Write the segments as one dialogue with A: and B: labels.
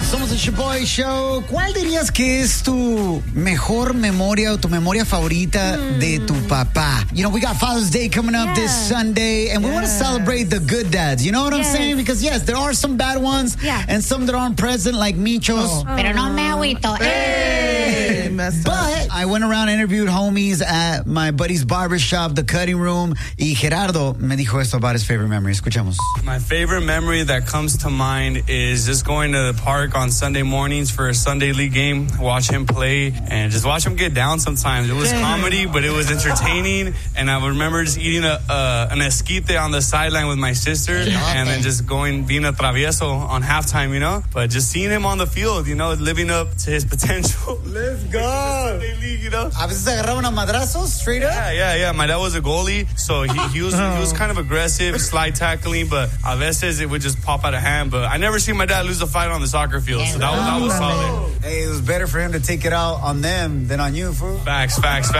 A: Somos el Shaboy Show. ¿Cuál dirías que es tu mejor memoria o tu memoria favorita de tu papá? You know, we got Father's Day coming up this Sunday, and we want to celebrate the good dads. You know what I'm saying? Because, yes, there are some bad ones and some that aren't present, like Michos.
B: Pero no me agüito.
A: But I went around and interviewed homies at my buddy's barbershop, the cutting room, y Gerardo me dijo esto about his favorite memory. Escuchamos.
C: My favorite memory that comes to mind is just going to the park on Sunday mornings for a Sunday league game, watch him play, and just watch him get down sometimes. It was comedy, but it was entertaining, and I remember just eating an esquite on the sideline with my sister, and then just being a travieso on halftime, you know? But just seeing him on the field, you know, living up to his potential. Let's go! Sunday league, you know?
A: A veces agarraban a madrazos straight up?
C: Yeah. My dad was a goalie, so he was kind of aggressive, slide tackling, but a veces it would just pop out of hand. But I never seen my dad lose a fight on the soccer field, so that was solid.
A: Hey, it was better for him to take it out on them than on you, fool.
C: Facts.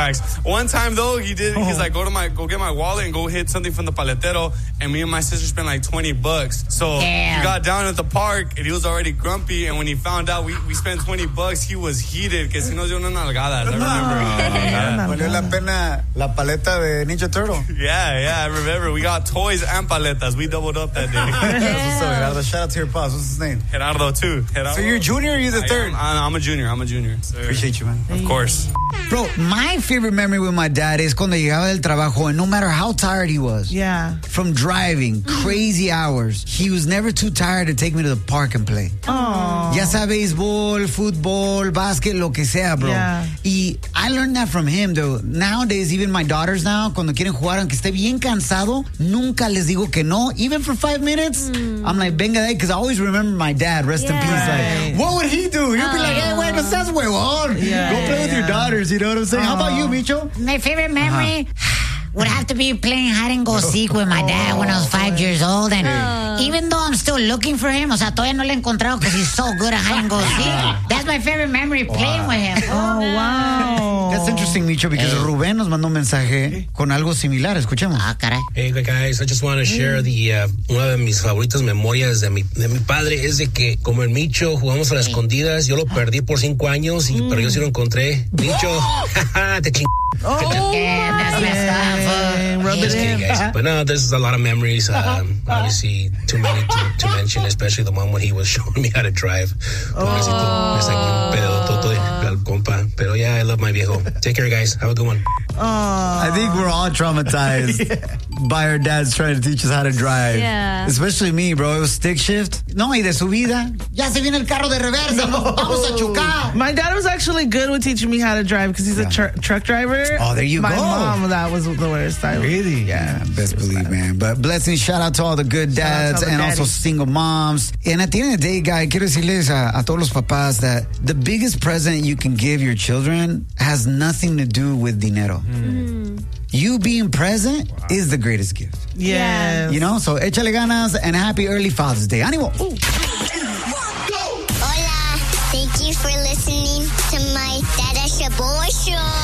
C: One time though, he's like, go get my wallet and go hit something from the paletero, and me and my sister spent like $20. So he got down at the park and he was already grumpy, and when he found out we spent $20, he was heated because he knows yo no nalgadas. I remember.
A: Valió la pena la paleta de Ninja Turtle.
C: Yeah, I remember. We got toys and paletas. We doubled up that day.
A: That's what's up, Gerardo. Shout out to your pops. What's his name?
C: Gerardo too.
A: So you're a junior or you're the third?
C: I'm a junior.
A: Appreciate you, man.
C: Of course.
A: Bro, my favorite memory with my dad is cuando llegaba del trabajo, and no matter how tired he was, from driving crazy hours, he was never too tired to take me to the park and play. Ya sea béisbol, fútbol, básquet, lo que sea, bro. Y I learned that from him, though. Nowadays, even my daughters now, cuando quieren jugar, aunque esté bien cansado, nunca les digo que no. Even for 5 minutes, I'm like, venga de ahí, because I always remember my dad, rest in peace. Like, what would he do? He'd be like, hey, güey, no seas huevón. Go play with your daughters, you know what I'm saying? How about you, Micho?
B: My favorite memory would have to be playing hide and go seek with my dad when I was 5 years old. And even though I'm still looking for him, o sea, todavía no le he encontrado because he's so good at hide and go seek. That's my favorite memory, playing with him.
D: Oh, wow.
A: That's interesting, Micho, because Rubén nos mandó un mensaje con algo similar. Escuchemos.
B: Caray.
E: Hey, guys, I just want to share una de mis favoritas memorias de mi padre es de que, como el Micho, jugamos a las escondidas. Yo lo perdí por 5 años, pero yo sí lo encontré. Micho, te ching.
B: That's messed up.
E: Just kidding, guys. But no, there's a lot of memories. Obviously, too many to mention, especially the one when he was showing me how to drive. Pero yeah, I love my viejo. Take care, guys. Have a good one.
A: I think we're all traumatized by our dads trying to teach us how to drive.
D: Yeah.
A: Especially me, bro. It was stick shift. No, y de subida. Ya se viene el carro de reversa. Vamos a chocar.
D: My dad was actually good with teaching me how to drive because he's a truck driver.
A: Oh, there you
D: My
A: go.
D: mom, that was the worst.
A: Really? Yeah, best believe, man. But blessings, shout out to all the good dads and also single moms. And at the end of the day, guy, quiero decirles a todos los papás that the biggest present you can give your children has nothing to do with dinero. You being present is the greatest gift.
D: Yes.
A: You know, so échale ganas and happy early Father's Day. ¡Ánimo!
F: Hola, thank you for listening to my Dada Shaboy Show.